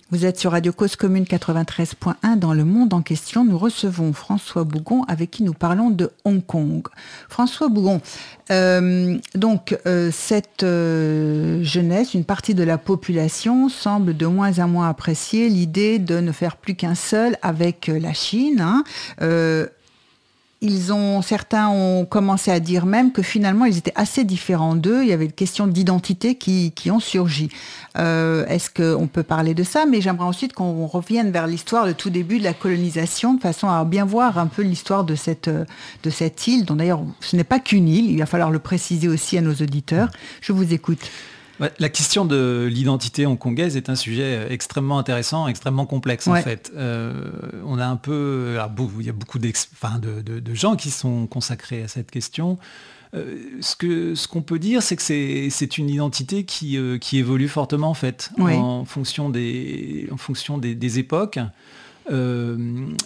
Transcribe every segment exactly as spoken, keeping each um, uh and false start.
Vous êtes sur Radio Cause Commune quatre-vingt-treize point un. Dans le monde en question, nous recevons François Bougon avec qui nous parlons de Hong Kong. François Bougon, euh, donc euh, cette euh, jeunesse, une partie de la population semble de moins en moins apprécier l'idée de ne faire plus qu'un seul avec la Chine. Hein. Euh, Ils ont, certains ont commencé à dire même que finalement ils étaient assez différents d'eux. Il y avait des questions d'identité qui, qui ont surgi. Euh, est-ce qu'on peut parler de ça ? Mais j'aimerais ensuite qu'on revienne vers l'histoire, le tout début de la colonisation, de façon à bien voir un peu l'histoire de cette, de cette île, dont d'ailleurs ce n'est pas qu'une île, il va falloir le préciser aussi à nos auditeurs. Je vous écoute. La question de l'identité hongkongaise est un sujet extrêmement intéressant, extrêmement complexe ouais. en fait. Euh, on a un peu, alors, il y a beaucoup enfin, de, de, de gens qui sont consacrés à cette question. Euh, ce, que, ce qu'on peut dire, c'est que c'est, c'est une identité qui, euh, qui évolue fortement en fait, oui. en fonction des, en fonction des, des époques. Euh,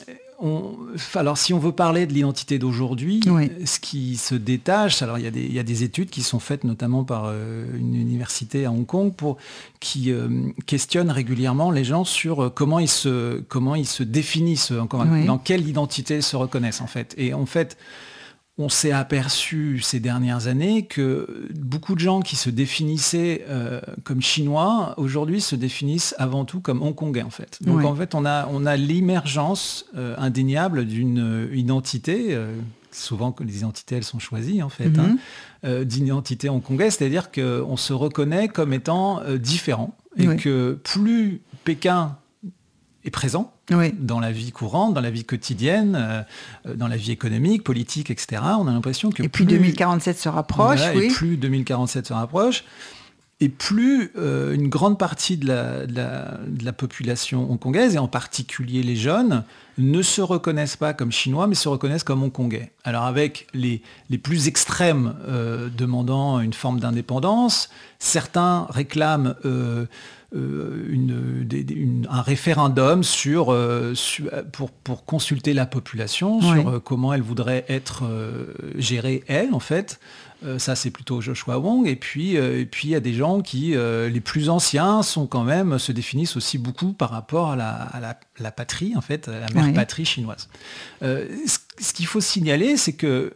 On, alors si on veut parler de l'identité d'aujourd'hui, oui. ce qui se détache, alors il y a des, il y a des études qui sont faites notamment par euh, une université à Hong Kong pour, qui euh, questionnent régulièrement les gens sur euh, comment, ils se, comment ils se définissent, encore, oui. dans quelle identité ils se reconnaissent en fait. Et en fait, on s'est aperçu ces dernières années que beaucoup de gens qui se définissaient euh, comme chinois, aujourd'hui se définissent avant tout comme hongkongais en fait. Donc ouais. en fait, on a, on a l'émergence euh, indéniable d'une identité, euh, souvent que les identités elles sont choisies en fait, mm-hmm. hein, euh, d'identité hongkongaise, c'est-à-dire qu'on se reconnaît comme étant euh, différent et oui. que plus Pékin est présent, oui. dans la vie courante, dans la vie quotidienne, euh, dans la vie économique, politique, et cetera. On a l'impression que et plus... Et puis deux mille quarante-sept se rapproche, voilà, oui. Et plus deux mille quarante-sept se rapproche, et plus euh, une grande partie de la, de, la, de la population hongkongaise, et en particulier les jeunes, ne se reconnaissent pas comme chinois, mais se reconnaissent comme hongkongais. Alors avec les, les plus extrêmes euh, demandant une forme d'indépendance, certains réclament... Euh, Euh, une, des, une, un référendum sur, euh, sur, pour, pour consulter la population sur oui. euh, comment elle voudrait être euh, gérée, elle, en fait. Euh, ça, c'est plutôt Joshua Wong. Et puis, euh, et puis, il y a des gens qui, euh, les plus anciens, sont quand même, se définissent aussi beaucoup par rapport à la, à la, la patrie, en fait, à la mère oui. patrie chinoise. Euh, ce, ce qu'il faut signaler, c'est que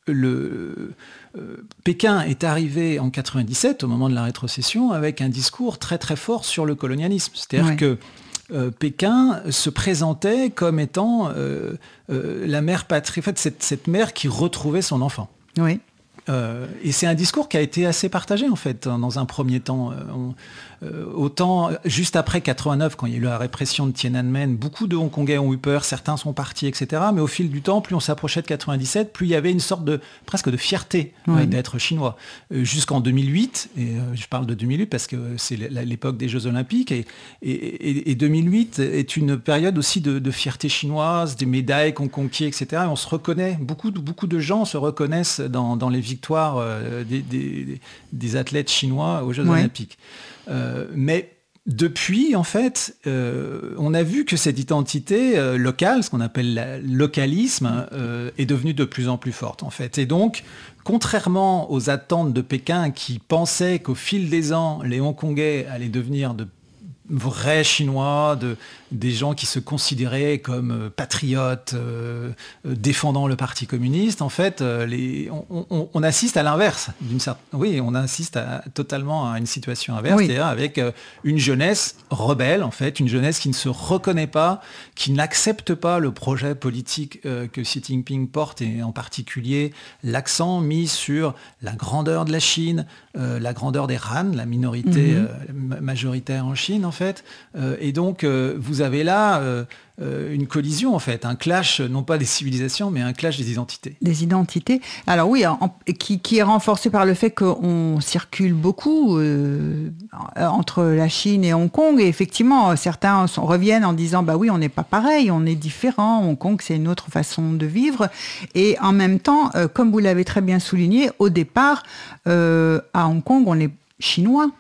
le... Euh, Pékin est arrivé en quatre-vingt-dix-sept, au moment de la rétrocession, avec un discours très très fort sur le colonialisme. C'est-à-dire ouais. que euh, Pékin se présentait comme étant euh, euh, la mère patrie, en fait, cette, cette mère qui retrouvait son enfant. Oui. Euh, et c'est un discours qui a été assez partagé en fait dans un premier temps. Euh, on, euh, autant juste après quatre-vingt-neuf, quand il y a eu la répression de Tiananmen, beaucoup de Hongkongais ont eu peur, certains sont partis, et cetera. Mais au fil du temps, plus on s'approchait de quatre-vingt-dix-sept, plus il y avait une sorte de presque de fierté oui. euh, d'être chinois. Euh, jusqu'en deux mille huit, et euh, je parle de deux mille huit parce que c'est l'époque des Jeux Olympiques, et, et, et deux mille huit est une période aussi de, de fierté chinoise, des médailles qu'on conquiert, et cetera. Et on se reconnaît, beaucoup, beaucoup de gens se reconnaissent dans, dans les victoire euh, des, des, des athlètes chinois aux Jeux ouais. Olympiques. Euh, mais depuis, en fait, euh, on a vu que cette identité euh, locale, ce qu'on appelle le localisme, euh, est devenue de plus en plus forte, en fait. Et donc, contrairement aux attentes de Pékin qui pensaient qu'au fil des ans, les Hongkongais allaient devenir de vrais Chinois, de, des gens qui se considéraient comme euh, patriotes, euh, euh, défendant le Parti communiste, en fait, euh, les, on, on, on assiste à l'inverse. D'une certaine, oui, on assiste à, totalement à une situation inverse, oui. c'est-à-dire avec euh, une jeunesse rebelle, en fait, une jeunesse qui ne se reconnaît pas, qui n'accepte pas le projet politique euh, que Xi Jinping porte, et en particulier l'accent mis sur la grandeur de la Chine, euh, la grandeur des Han, la minorité mm-hmm. euh, majoritaire en Chine, en fait. Euh, et donc, euh, vous avez là euh, euh, une collision, en fait, un clash, non pas des civilisations, mais un clash des identités. Des identités. Alors oui, en, qui, qui est renforcé par le fait qu'on circule beaucoup euh, entre la Chine et Hong Kong. Et effectivement, certains sont, reviennent en disant, bah oui, on n'est pas pareil, on est différent. Hong Kong, c'est une autre façon de vivre. Et en même temps, euh, comme vous l'avez très bien souligné, au départ, euh, à Hong Kong, on est chinois.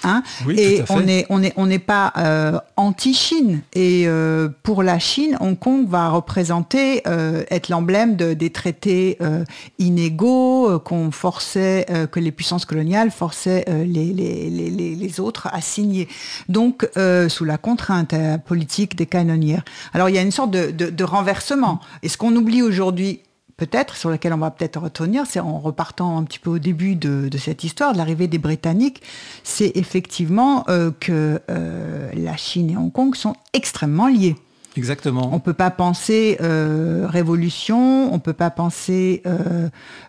Hein, oui, et tout à fait. on est, on est, on n'est pas euh, anti-Chine. Et euh, pour la Chine, Hong Kong va représenter, euh, être l'emblème de, des traités euh, inégaux euh, qu'on forçait, euh, que les puissances coloniales forçaient euh, les, les, les, les autres à signer. Donc, euh, sous la contrainte euh, politique des canonnières. Alors, il y a une sorte de, de, de renversement. Et ce qu'on oublie aujourd'hui, peut-être, sur lequel on va peut-être retenir, c'est en repartant un petit peu au début de, de cette histoire, de l'arrivée des Britanniques, c'est effectivement euh, que euh, la Chine et Hong Kong sont extrêmement liés. Exactement. On ne peut pas penser euh, révolution, on ne peut pas penser euh,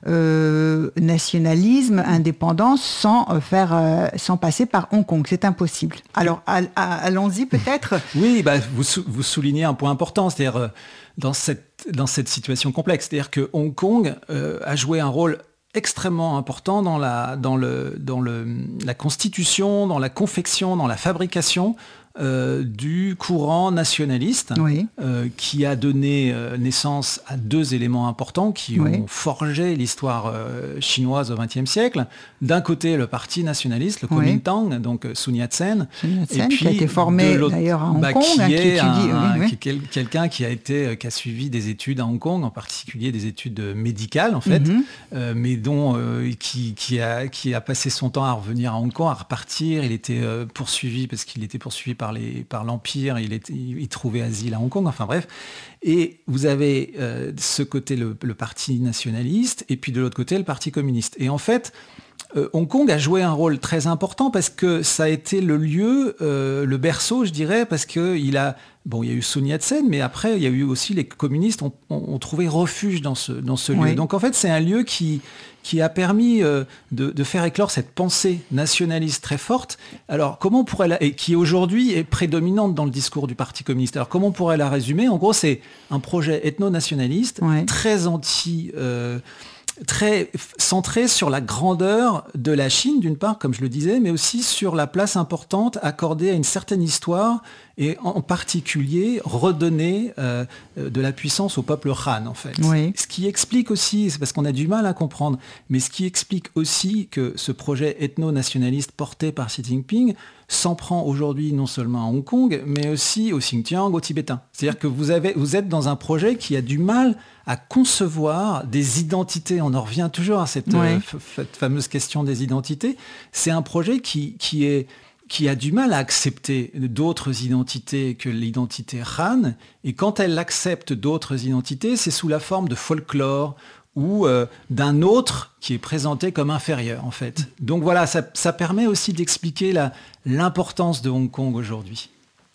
euh, nationalisme, indépendance sans euh, faire, euh, sans passer par Hong Kong. C'est impossible. Alors all, allons-y peut-être. Oui, bah, vous, sou- vous soulignez un point important, c'est-à-dire euh, dans cette, dans cette situation complexe, c'est-à-dire que Hong Kong euh, a joué un rôle extrêmement important dans la, dans le, dans le, la constitution, dans la confection, dans la fabrication euh, du courant nationaliste, oui. euh, qui a donné euh, naissance à deux éléments importants qui oui. ont forgé l'histoire euh, chinoise au vingtième siècle. D'un côté, le parti nationaliste, le Kuomintang, oui. donc Sun Yat-sen, Sun Yat-sen, qui a été formé d'ailleurs à Hong bah, Kong, qui hein, est qui étudie, un, oui, oui. qui est quel, quelqu'un qui a été, qui a suivi des études à Hong Kong, en particulier des études médicales en fait, mm-hmm. euh, mais dont euh, qui, qui a qui a passé son temps à revenir à Hong Kong, à repartir. Il était euh, poursuivi parce qu'il était poursuivi par les par l'Empire. Il était, il, il trouvait asile à Hong Kong. Enfin bref. Et vous avez euh, ce côté le, le parti nationaliste et puis de l'autre côté le parti communiste. Et en fait, Euh, Hong Kong a joué un rôle très important parce que ça a été le lieu, euh, le berceau, je dirais, parce que il a, bon, il y a eu Sun Yat-sen, mais après, il y a eu aussi les communistes ont, ont, ont trouvé refuge dans ce, dans ce lieu. Oui. Donc en fait, c'est un lieu qui, qui a permis euh, de, de faire éclore cette pensée nationaliste très forte. Alors comment on pourrait la, et qui aujourd'hui est prédominante dans le discours du Parti communiste. Alors comment on pourrait la résumer ? En gros, c'est un projet ethno-nationaliste oui. très anti. Euh, très centré sur la grandeur de la Chine, d'une part, comme je le disais, mais aussi sur la place importante accordée à une certaine histoire et en particulier redonner euh, de la puissance au peuple Han, en fait. Oui. Ce qui explique aussi, c'est parce qu'on a du mal à comprendre, mais ce qui explique aussi que ce projet ethno-nationaliste porté par Xi Jinping s'en prend aujourd'hui non seulement à Hong Kong, mais aussi au Xinjiang, aux Tibétains. C'est-à-dire que vous, avez, vous êtes dans un projet qui a du mal à concevoir des identités. On en revient toujours à cette, oui. euh, f- f- fameuse question des identités. C'est un projet qui, qui, est, qui a du mal à accepter d'autres identités que l'identité Han. Et quand elle accepte d'autres identités, c'est sous la forme de folklore ou euh, d'un autre qui est présenté comme inférieur, en fait. Donc voilà, ça, ça permet aussi d'expliquer la, l'importance de Hong Kong aujourd'hui.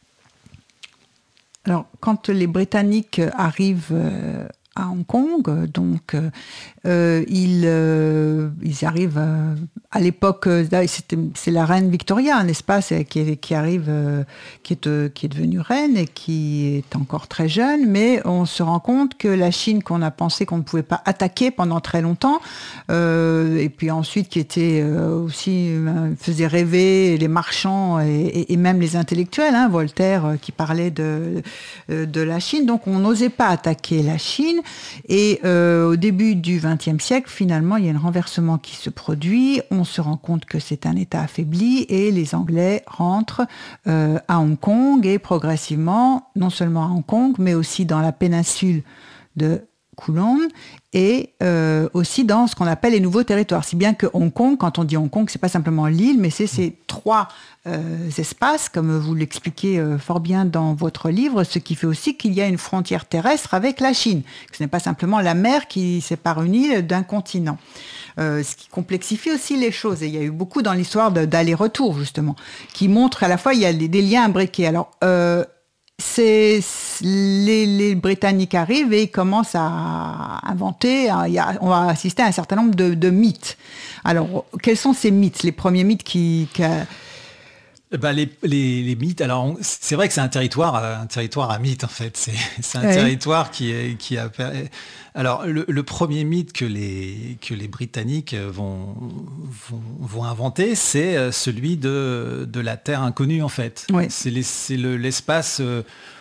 Alors, quand les Britanniques arrivent euh, à Hong Kong, donc euh, ils, euh, ils arrivent euh, à l'époque, c'était, c'est la reine Victoria, n'est-ce pas, c'est, qui, qui arrive, euh, qui, est, euh, qui est devenue reine et qui est encore très jeune, mais on se rend compte que la Chine qu'on a pensé qu'on ne pouvait pas attaquer pendant très longtemps, euh, et puis ensuite qui était euh, aussi, euh, faisait rêver les marchands et, et, et même les intellectuels, hein, Voltaire euh, qui parlait de, de la Chine, donc on n'osait pas attaquer la Chine. Et euh, au début du vingtième siècle, finalement, il y a un renversement qui se produit. On se rend compte que c'est un État affaibli et les Anglais rentrent euh, à Hong Kong et progressivement, non seulement à Hong Kong, mais aussi dans la péninsule de Kowloon et euh, aussi dans ce qu'on appelle les nouveaux territoires. Si bien que Hong Kong, quand on dit Hong Kong, c'est pas simplement l'île, mais c'est ces trois euh, espaces, comme vous l'expliquez euh, fort bien dans votre livre, ce qui fait aussi qu'il y a une frontière terrestre avec la Chine. Ce n'est pas simplement la mer qui sépare une île d'un continent. Euh, ce qui complexifie aussi les choses. Et il y a eu beaucoup dans l'histoire de, d'aller-retour, justement, qui montre qu'à la fois, il y a des, des liens imbriqués. Alors, euh, c'est, les, les Britanniques arrivent et ils commencent à inventer, à, à, on va assister à un certain nombre de, de mythes. Alors, quels sont ces mythes ? Les premiers mythes qui... qui Bah les, les, les mythes, alors on, c'est vrai que c'est un territoire, un territoire à mythes en fait. C'est, c'est un ouais. territoire qui, est, qui a... Alors le, le premier mythe que les, que les Britanniques vont, vont, vont inventer, c'est celui de, de la terre inconnue en fait. Ouais. C'est, les, c'est le, l'espace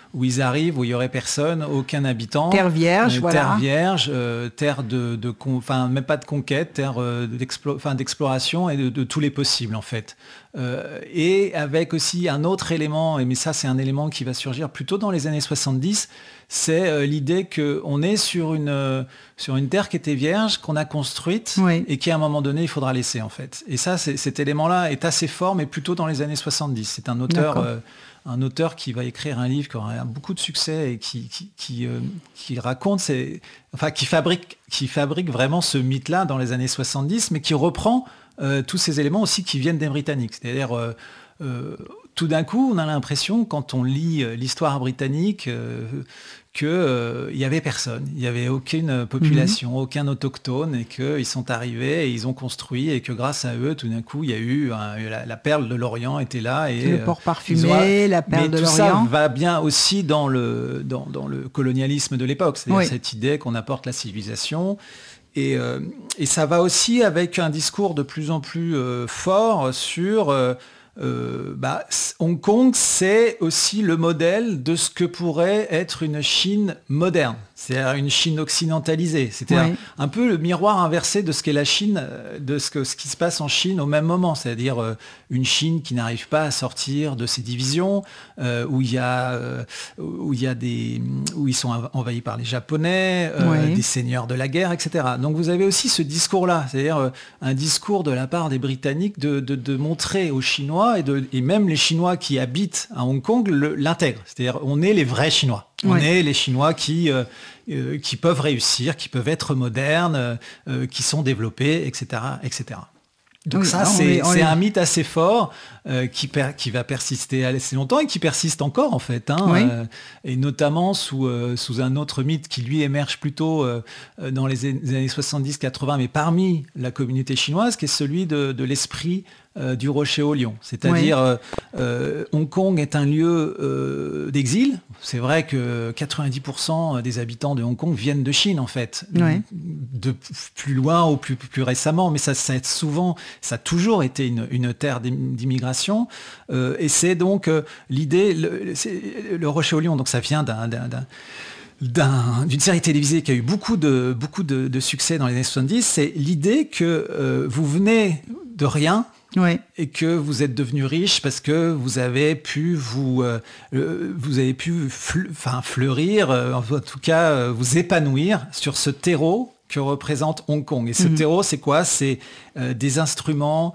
où ils arrivent, où il n'y aurait personne, aucun habitant. Terre vierge, euh, voilà. Terre vierge, euh, terre de, de enfin même pas de conquête, terre euh, d'explo- enfin, d'exploration et de, de tous les possibles en fait. Euh, et avec aussi un autre élément, et mais ça c'est un élément qui va surgir plutôt dans les années soixante-dix, c'est euh, l'idée qu'on est sur une, euh, sur une terre qui était vierge, qu'on a construite, oui. et qui à un moment donné il faudra laisser en fait. Et ça, c'est, cet élément-là est assez fort, mais plutôt dans les années soixante-dix. C'est un auteur, euh, un auteur qui va écrire un livre qui aura beaucoup de succès et qui, qui, qui, euh, qui raconte, ces, enfin qui fabrique, qui fabrique vraiment ce mythe-là dans les années soixante-dix, mais qui reprend euh, tous ces éléments aussi qui viennent des Britanniques. C'est-à-dire euh, euh, tout d'un coup, on a l'impression, quand on lit euh, l'histoire britannique, euh, qu'il euh, n'y avait personne, il n'y avait aucune population, mmh. aucun autochtone, et qu'ils sont arrivés et ils ont construit, et que grâce à eux, tout d'un coup, il y a eu un, la, la perle de l'Orient était là. Et, le port parfumé, ont... la perle Mais de tout l'Orient. Ça va bien aussi dans le, dans, dans le colonialisme de l'époque, c'est-à-dire oui. cette idée qu'on apporte la civilisation. Et, euh, et ça va aussi avec un discours de plus en plus euh, fort sur... Euh, Euh, bah, Hong Kong, c'est aussi le modèle de ce que pourrait être une Chine moderne, c'est-à-dire une Chine occidentalisée, c'est-à-dire oui. un peu le miroir inversé de ce qu'est la Chine, de ce, que, ce qui se passe en Chine au même moment, c'est-à-dire euh, une Chine qui n'arrive pas à sortir de ses divisions, euh, où il y a, euh, où il y a des, où ils sont envahis par les Japonais, euh, oui. des seigneurs de la guerre, et cetera. Donc vous avez aussi ce discours-là, c'est-à-dire euh, un discours de la part des Britanniques de, de, de montrer aux Chinois Et, de, et même les Chinois qui habitent à Hong Kong le, l'intègrent. C'est-à-dire, on est les vrais Chinois. On ouais. est les Chinois qui, euh, euh, qui peuvent réussir, qui peuvent être modernes, euh, qui sont développés, et cetera, et cetera. Donc oui, ça, c'est, est, c'est est... un mythe assez fort euh, qui, per, qui va persister assez longtemps et qui persiste encore, en fait. Hein, oui. euh, et notamment sous, euh, sous un autre mythe qui, lui, émerge plutôt euh, dans les années soixante-dix quatre-vingts, mais parmi la communauté chinoise, qui est celui de, de l'esprit Euh, du rocher au lion. C'est-à-dire, oui. euh, euh, Hong Kong est un lieu euh, d'exil. C'est vrai que quatre-vingt-dix pour cent des habitants de Hong Kong viennent de Chine, en fait. Oui. De plus loin ou plus, plus récemment, mais ça, ça, a souvent, ça a toujours été une, une terre d'immigration. Euh, et c'est donc euh, l'idée, le, c'est, le rocher au lion, donc ça vient d'un... d'un, d'un D'un, d'une série télévisée qui a eu beaucoup de, beaucoup de, de succès dans les années soixante-dix, c'est l'idée que euh, vous venez de rien oui. et que vous êtes devenu riche parce que vous avez pu vous, euh, vous avez pu fle, enfin, fleurir, euh, en tout cas euh, vous épanouir sur ce terreau que représente Hong Kong. Et ce mmh. terreau, c'est quoi ? C'est euh, des instruments,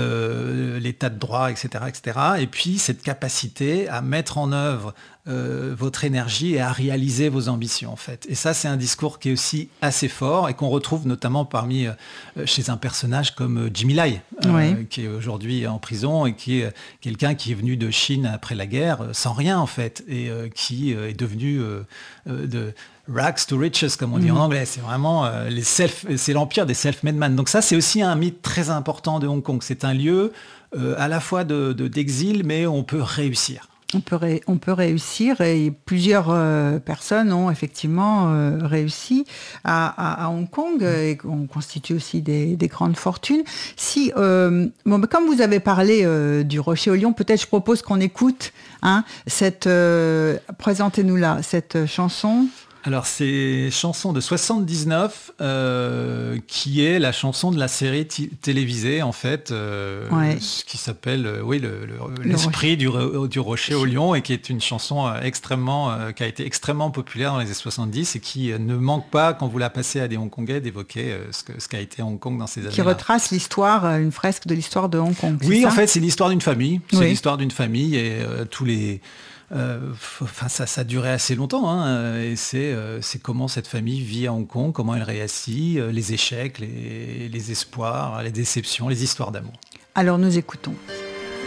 euh, l'état de droit, et cetera, et cetera. Et puis cette capacité à mettre en œuvre euh, votre énergie et à réaliser vos ambitions, en fait. Et ça, c'est un discours qui est aussi assez fort et qu'on retrouve notamment parmi, euh, chez un personnage comme Jimmy Lai, euh, oui. qui est aujourd'hui en prison et qui est quelqu'un qui est venu de Chine après la guerre sans rien, en fait, et euh, qui euh, est devenu euh, euh, de rags to riches, comme on dit mmh. en anglais. C'est vraiment euh, les self, c'est l'empire des self-made men. Donc ça, c'est aussi un mythe très important de Hong Kong. C'est un lieu euh, à la fois de, de, d'exil, mais on peut réussir. On peut, ré, on peut réussir et plusieurs euh, personnes ont effectivement euh, réussi à, à, à Hong Kong mmh. et on constitue aussi des, des grandes fortunes. Si, euh, bon, comme vous avez parlé euh, du Rocher au Lion, peut-être je propose qu'on écoute hein, cette, euh, présentez-nous là, cette chanson. Alors c'est chanson de soixante-dix-neuf euh, qui est la chanson de la série t- télévisée en fait euh, ouais. qui s'appelle euh, oui le, le, le l'esprit du, du rocher au lion et qui est une chanson euh, extrêmement euh, qui a été extrêmement populaire dans les années soixante-dix et qui euh, ne manque pas quand vous la passez à des Hongkongais d'évoquer euh, ce, que, ce qu'a été Hong Kong dans ces années. Qui retrace l'histoire, une fresque de l'histoire de Hong Kong. Oui, c'est en ça fait c'est l'histoire d'une famille, c'est oui. l'histoire d'une famille et euh, tous les Euh, enfin, ça, ça a duré assez longtemps, hein, et c'est, euh, c'est comment cette famille vit à Hong Kong, comment elle réassit, euh, les échecs, les, les espoirs, les déceptions, les histoires d'amour. Alors nous écoutons.